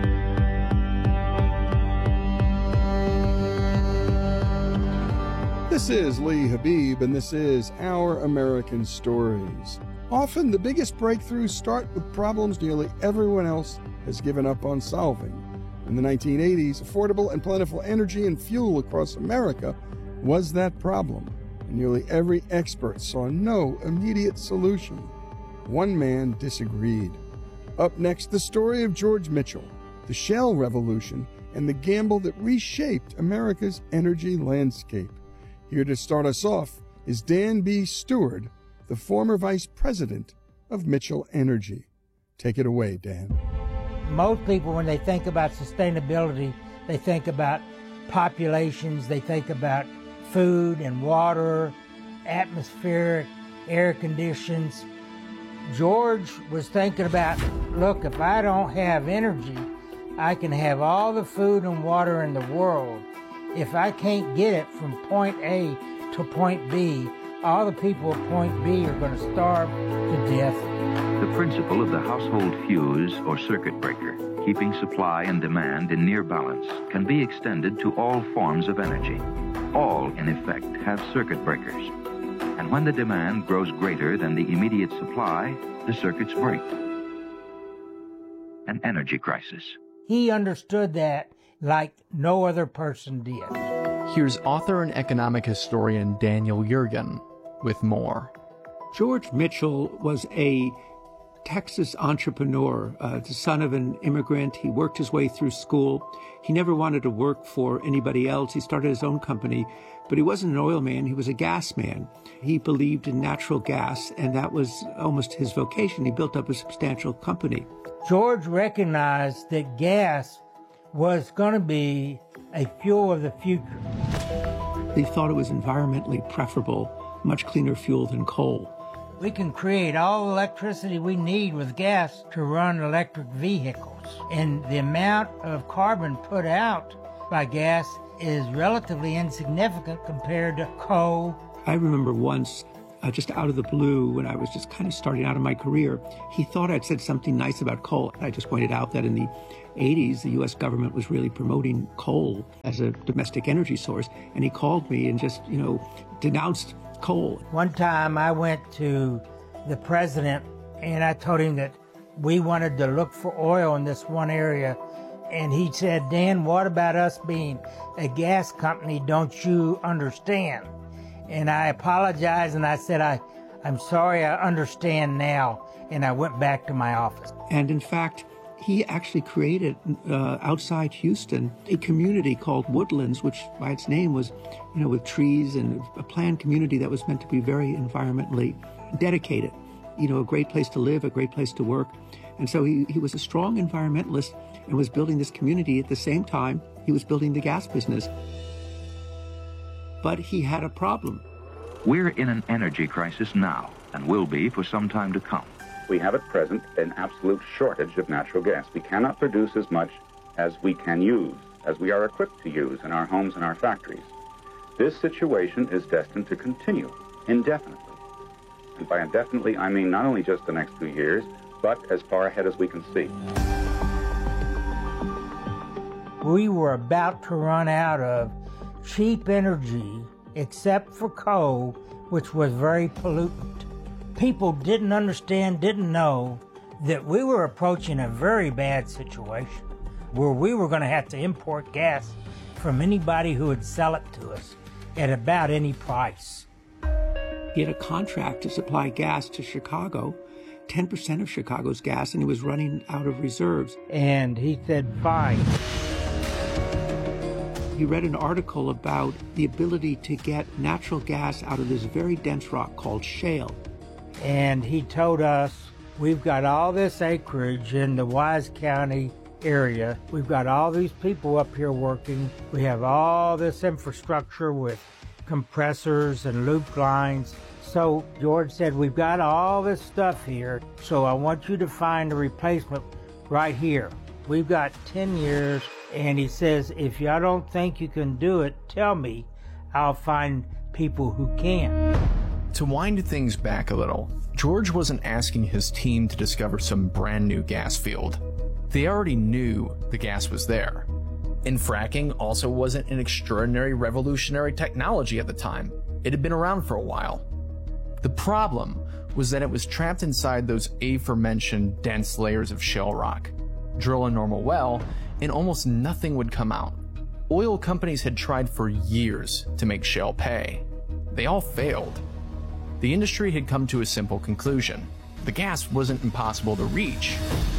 This is Lee Habib, and this is Our American Stories. Often the biggest breakthroughs start with problems nearly everyone else has given up on solving. In the nineteen eighties, affordable and plentiful energy and fuel across America was that problem. Nearly every expert saw no immediate solution. One man disagreed. Up next, the story of George Mitchell, the shale revolution, and the gamble that reshaped America's energy landscape. Here to start us off is Dan B. Stewart, the former vice president of Mitchell Energy. Take it away, Dan. Most people, when they think about sustainability, they think about populations, they think about food and water, atmospheric, air conditions. George was thinking about, look, if I don't have energy, I can have all the food and water in the world. If I can't get it from point A to point B, all the people at point B are going to starve to death. The principle of the household fuse or circuit breaker, keeping supply and demand in near balance, can be extended to all forms of energy. All, in effect, have circuit breakers. And when the demand grows greater than the immediate supply, the circuits break. An energy crisis. He understood that like no other person did. Here's author and economic historian Daniel Yergin with more. George Mitchell was a Texas entrepreneur, uh, the son of an immigrant. He worked his way through school. He never wanted to work for anybody else. He started his own company, but he wasn't an oil man. He was a gas man. He believed in natural gas, and that was almost his vocation. He built up a substantial company. George recognized that gas was going to be a fuel of the future. They thought it was environmentally preferable, much cleaner fuel than coal. We can create all the electricity we need with gas to run electric vehicles. And the amount of carbon put out by gas is relatively insignificant compared to coal. I remember once, uh, just out of the blue, when I was just kind of starting out in my career, he thought I'd said something nice about coal. I just pointed out that in the eighties, the U S government was really promoting coal as a domestic energy source. And he called me and just, you know, denounced coal. One time I went to the president and I told him that we wanted to look for oil in this one area. And he said, Dan, what about us being a gas company? Don't you understand? And I apologized and I said, I, I'm sorry, I understand now. And I went back to my office. And in fact, he actually created uh, outside Houston a community called Woodlands, which by its name was, you know, with trees and a planned community that was meant to be very environmentally dedicated. You know, a great place to live, a great place to work. And so he, he was a strong environmentalist and was building this community at the same time he was building the gas business. But he had a problem. We're in an energy crisis now and will be for some time to come. We have at present an absolute shortage of natural gas. We cannot produce as much as we can use, as we are equipped to use in our homes and our factories. This situation is destined to continue indefinitely. And by indefinitely, I mean not only just the next two years, but as far ahead as we can see. We were about to run out of cheap energy, except for coal, which was very pollutant. People didn't understand, didn't know that we were approaching a very bad situation where we were going to have to import gas from anybody who would sell it to us at about any price. He had a contract to supply gas to Chicago, ten percent of Chicago's gas, and he was running out of reserves. And he said, fine. He read an article about the ability to get natural gas out of this very dense rock called shale. And he told us, we've got all this acreage in the Wise County area. We've got all these people up here working. We have all this infrastructure with compressors and loop lines. So George said, we've got all this stuff here, so I want you to find a replacement right here. We've got ten years, and he says, if y'all don't think you can do it, tell me. I'll find people who can. To wind things back a little, George wasn't asking his team to discover some brand new gas field. They already knew the gas was there. And fracking also wasn't an extraordinary revolutionary technology at the time. It had been around for a while. The problem was that it was trapped inside those aforementioned dense layers of shale rock. Drill a normal well, and almost nothing would come out. Oil companies had tried for years to make shale pay. They all failed. The industry had come to a simple conclusion. The gas wasn't impossible to reach.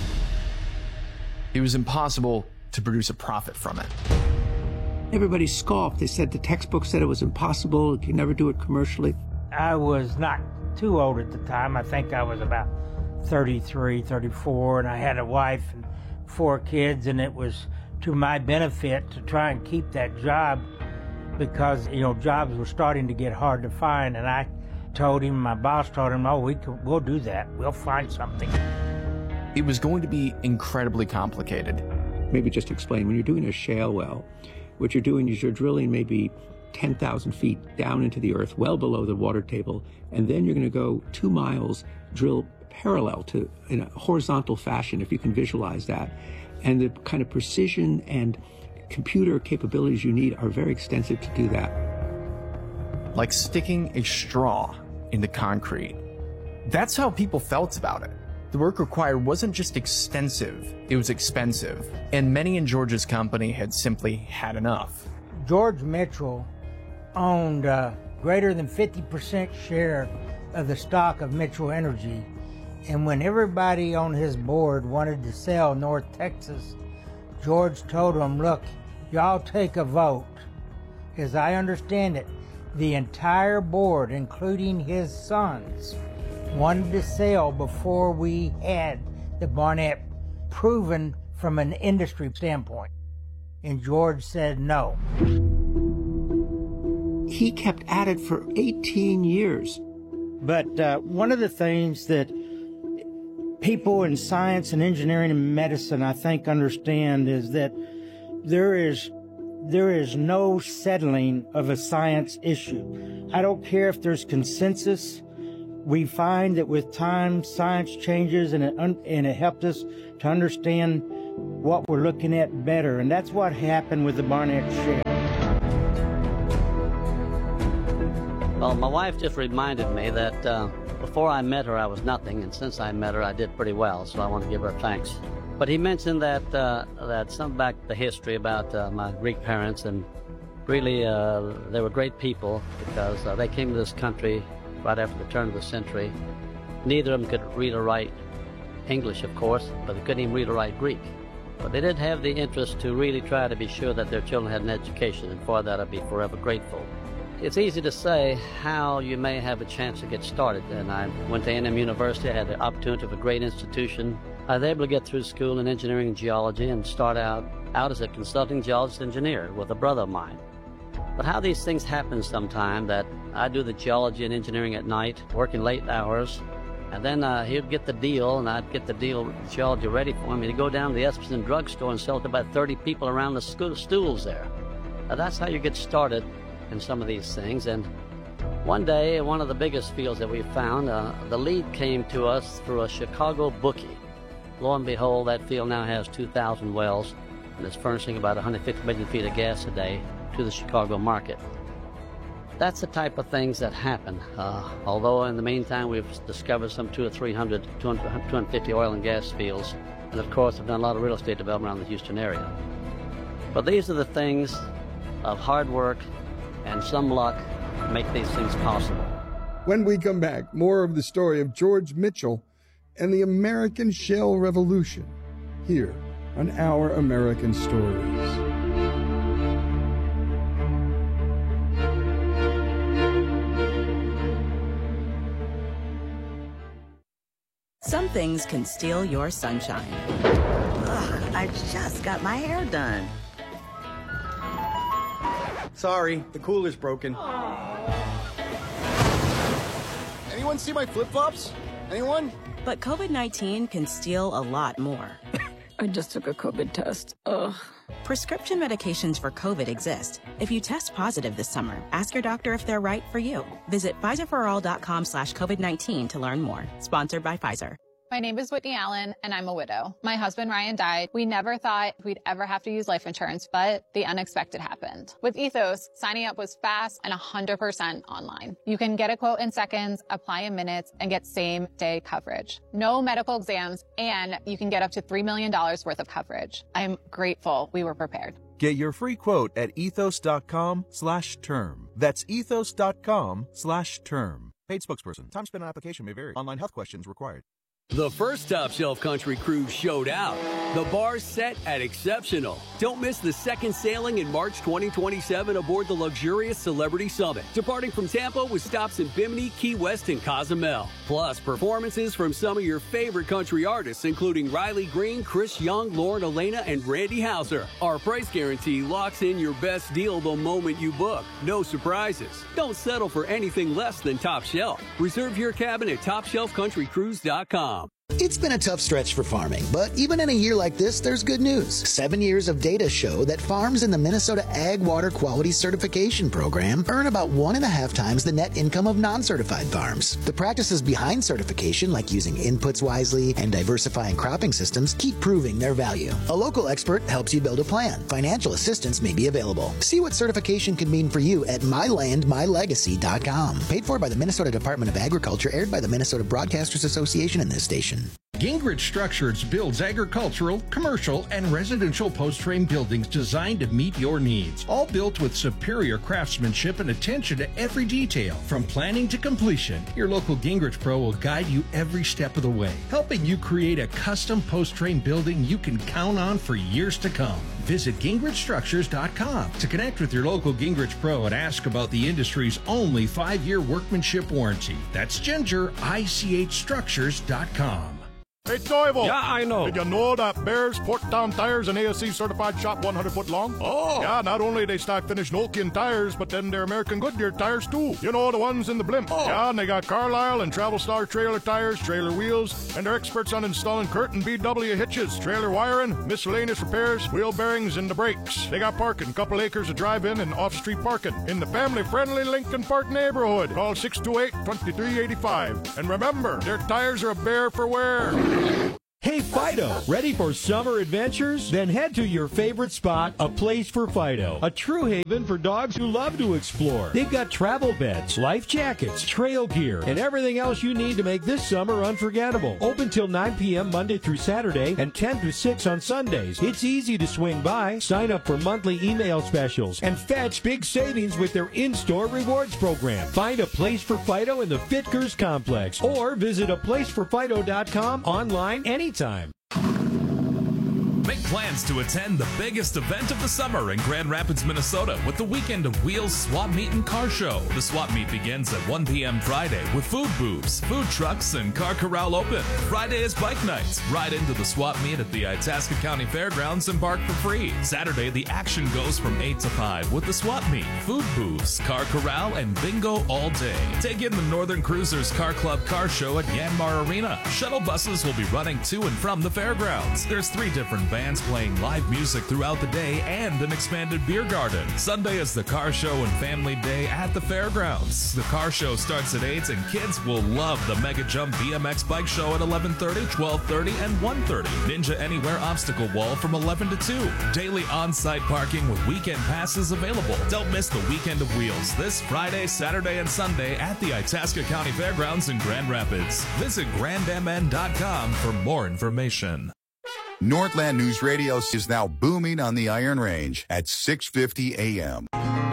It was impossible to produce a profit from it. Everybody scoffed. They said the textbook said it was impossible. You could never do it commercially. I was not too old at the time. I think I was about thirty-three, thirty-four, and I had a wife and four kids, and it was to my benefit to try and keep that job because, you know, jobs were starting to get hard to find, and I told him, my boss told him, oh, we can, we'll do that. We'll find something. It was going to be incredibly complicated. Maybe just explain, when you're doing a shale well, what you're doing is you're drilling maybe ten thousand feet down into the earth, well below the water table, and then you're going to go two miles, drill parallel to, in a horizontal fashion, if you can visualize that. And the kind of precision and computer capabilities you need are very extensive to do that. Like sticking a straw into concrete. That's how people felt about it. The work required wasn't just extensive, it was expensive. And many in George's company had simply had enough. George Mitchell owned a greater than fifty percent share of the stock of Mitchell Energy. And when everybody on his board wanted to sell North Texas, George told them, look, y'all take a vote. As I understand it, the entire board, including his sons, wanted to sell before we had the Barnett proven from an industry standpoint. And George said no. He kept at it for eighteen years. But uh, one of the things that people in science and engineering and medicine, I think, understand is that there is there is no settling of a science issue. I don't care if there's consensus. We find that with time, science changes, and it, and it helped us to understand what we're looking at better. And that's what happened with the Barnett Shale. Well, my wife just reminded me that uh, before I met her, I was nothing, and since I met her, I did pretty well, so I want to give her thanks. But he mentioned that uh, that some back the history about uh, my Greek parents, and really uh, they were great people because uh, they came to this country right after the turn of the century. Neither of them could read or write English, of course, but they couldn't even read or write Greek. But they did have the interest to really try to be sure that their children had an education, and for that I'd be forever grateful. It's easy to say how you may have a chance to get started, and I went to A and M University. I had the opportunity of a great institution. I was able to get through school in engineering and geology and start out, out as a consulting geologist engineer with a brother of mine. But how these things happen sometime, that I do the geology and engineering at night, working late hours, and then uh, he'd get the deal, and I'd get the deal, geology ready for him, and he'd go down to the Epsom drugstore and sell it to about thirty people around the school, stools there. Now, that's how you get started in some of these things. And one day, one of the biggest fields that we found, uh, the lead came to us through a Chicago bookie. Lo and behold, that field now has two thousand wells, and is furnishing about one hundred fifty million feet of gas a day to the Chicago market. That's the type of things that happen. Uh, although in the meantime, we've discovered some two or three hundred, two hundred, two hundred fifty oil and gas fields, and of course, have done a lot of real estate development around the Houston area. But these are the things of hard work and some luck make these things possible. When we come back, more of the story of George Mitchell and the American Shale Revolution here on Our American Stories. Some things can steal your sunshine. Ugh, I just got my hair done. Sorry, the cooler's broken. Anyone see my flip-flops? Anyone? But COVID nineteen can steal a lot more. I just took a COVID test. Ugh. Prescription medications for COVID exist. If you test positive this summer, ask your doctor if they're right for you. Visit Pfizer for all dot com slash COVID nineteen to learn more. Sponsored by Pfizer. My name is Whitney Allen, and I'm a widow. My husband, Ryan, died. We never thought we'd ever have to use life insurance, but the unexpected happened. With Ethos, signing up was fast and one hundred percent online. You can get a quote in seconds, apply in minutes, and get same-day coverage. No medical exams, and you can get up to three million dollars worth of coverage. I'm grateful we were prepared. Get your free quote at ethos dot com slash term. That's ethos dot com slash term. Paid spokesperson. Time spent on application may vary. Online health questions required. The first Top Shelf Country Cruise showed out. The bar's set at exceptional. Don't miss the second sailing in March twenty twenty-seven aboard the luxurious Celebrity Summit, departing from Tampa with stops in Bimini, Key West, and Cozumel. Plus, performances from some of your favorite country artists, including Riley Green, Chris Young, Lauren Elena, and Randy Houser. Our price guarantee locks in your best deal the moment you book. No surprises. Don't settle for anything less than Top Shelf. Reserve your cabin at top shelf country cruise dot com. It's been a tough stretch for farming, but even in a year like this, there's good news. Seven years of data show that farms in the Minnesota Ag Water Quality Certification Program earn about one and a half times the net income of non-certified farms. The practices behind certification, like using inputs wisely and diversifying cropping systems, keep proving their value. A local expert helps you build a plan. Financial assistance may be available. See what certification can mean for you at my land my legacy dot com. Paid for by the Minnesota Department of Agriculture, aired by the Minnesota Broadcasters Association and this station. Gingrich Structures builds agricultural, commercial, and residential post-frame buildings designed to meet your needs. All built with superior craftsmanship and attention to every detail. From planning to completion, your local Gingrich Pro will guide you every step of the way, helping you create a custom post-frame building you can count on for years to come. Visit gingrich structures dot com to connect with your local Gingrich Pro and ask about the industry's only five-year workmanship warranty. That's Ginger, I C H structures dot com. Hey, Toivo. Yeah, I know. Did you know that Bears Portdown Tires and A S C certified shop one hundred foot long? Oh. Yeah, not only they stock finished Nokian tires, but then they're American Goodyear tires too. You know, the ones in the blimp. Oh. Yeah, and they got Carlisle and Travel Star trailer tires, trailer wheels, and they're experts on installing Curtin B W hitches, trailer wiring, miscellaneous repairs, wheel bearings, and the brakes. They got parking, couple acres of drive-in and off-street parking in the family-friendly Lincoln Park neighborhood. Call six two eight, two three eight five. And remember, their tires are a bear for wear. Hey Fido, ready for summer adventures? Then head to your favorite spot, A Place for Fido, a true haven for dogs who love to explore. They've got travel beds, life jackets, trail gear, and everything else you need to make this summer unforgettable. Open till nine p.m. Monday through Saturday and ten to six on Sundays. It's easy to swing by. Sign up for monthly email specials and fetch big savings with their in-store rewards program. Find A Place for Fido in the Fitkers Complex or visit a place for fido dot com online anytime. Time. Make plans to attend the biggest event of the summer in Grand Rapids, Minnesota with the Weekend of Wheels Swap Meet and Car Show. The swap meet begins at one p.m. Friday with food booths, food trucks, and car corral open. Friday is bike nights. Ride into the swap meet at the Itasca County Fairgrounds and park for free. Saturday, the action goes from eight to five with the swap meet, food booths, car corral, and bingo all day. Take in the Northern Cruisers Car Club Car Show at Yanmar Arena. Shuttle buses will be running to and from the fairgrounds. There's three different bands playing live music throughout the day and an expanded beer garden. Sunday is the car show and family day at the fairgrounds. The car show starts at eight and kids will love the Mega Jump B M X bike show at eleven thirty, twelve thirty, and one thirty. Ninja Anywhere obstacle wall from eleven to two. Daily on-site parking with weekend passes available. Don't miss the Weekend of Wheels this Friday, Saturday, and Sunday at the Itasca County Fairgrounds in Grand Rapids. Visit grand m n dot com for more information. Northland News Radio is now booming on the Iron Range at six fifty a.m.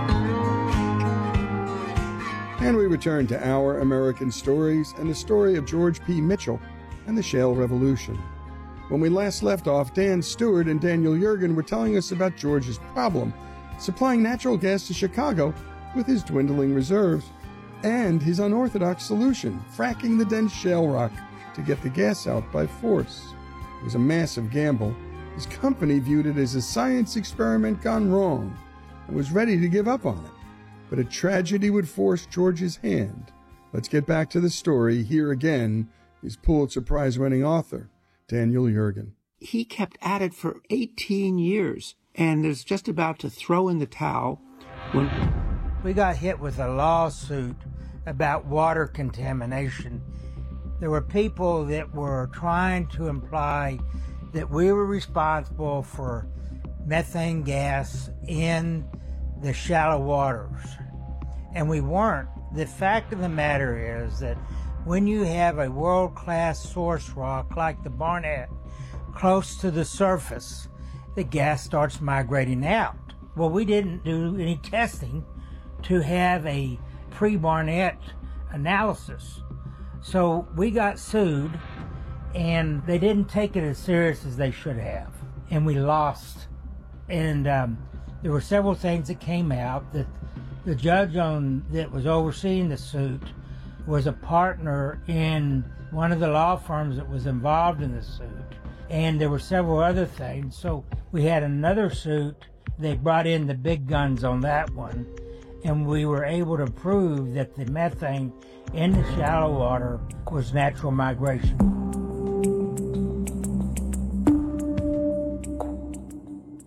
And we return to Our American Stories and the story of George P. Mitchell and the Shale Revolution. When we last left off, Dan Stewart and Daniel Yergin were telling us about George's problem, supplying natural gas to Chicago with his dwindling reserves, and his unorthodox solution, fracking the dense shale rock to get the gas out by force. It was a massive gamble. His company viewed it as a science experiment gone wrong and was ready to give up on it. But a tragedy would force George's hand. Let's get back to the story. Here again is Pulitzer Prize-winning author Daniel Yergin. He kept at it for eighteen years and is just about to throw in the towel when we got hit with a lawsuit about water contamination. There were people that were trying to imply that we were responsible for methane gas in the shallow waters. And we weren't. The fact of the matter is that when you have a world-class source rock like the Barnett close to the surface, the gas starts migrating out. Well, we didn't do any testing to have a pre-Barnett analysis. So we got sued, and they didn't take it as serious as they should have, and we lost. And um, there were several things that came out. That the judge on that was overseeing the suit was a partner in one of the law firms that was involved in the suit, and there were several other things. So we had another suit. They brought in the big guns on that one, and we were able to prove that the methane in the shallow water was natural migration.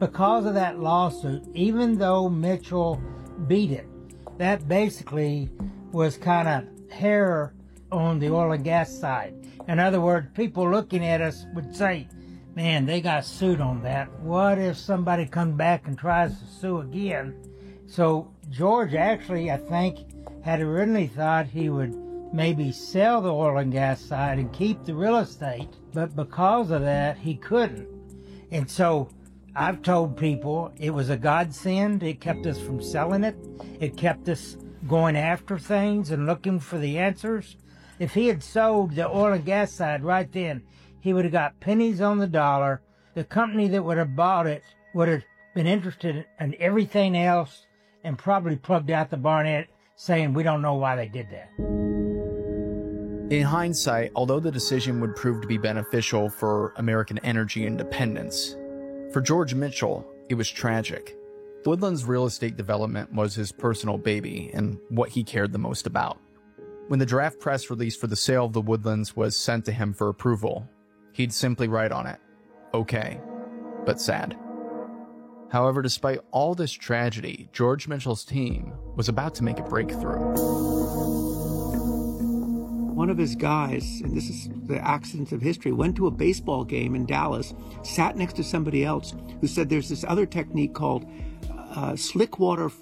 because of that lawsuit, even though Mitchell beat it, that basically was kind of hair on the oil and gas side. In other words, people looking at us would say, man, they got sued on that. What if somebody comes back and tries to sue again? So George actually, I think, had originally thought he would maybe sell the oil and gas side and keep the real estate, but because of that, he couldn't. And so I've told people it was a godsend. It kept us from selling it. It kept us going after things and looking for the answers. If he had sold the oil and gas side right then, he would have got pennies on the dollar. The company that would have bought it would have been interested in everything else and probably plugged out the Barnett, saying, we don't know why they did that. In hindsight, although the decision would prove to be beneficial for American energy independence, for George Mitchell, it was tragic. Woodlands real estate development was his personal baby and what he cared the most about. When the draft press release for the sale of the Woodlands was sent to him for approval, he'd simply write on it, okay, but sad. However, despite all this tragedy, George Mitchell's team was about to make a breakthrough. One of his guys, and this is the accidents of history, went to a baseball game in Dallas, sat next to somebody else who said there's this other technique called uh, slick water